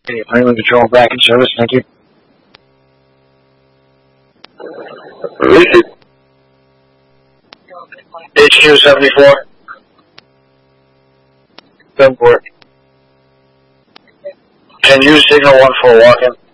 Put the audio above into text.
Highway Patrol back in service, thank you. Release it. HQ 74. Good work. Can you signal 1 for walk-in?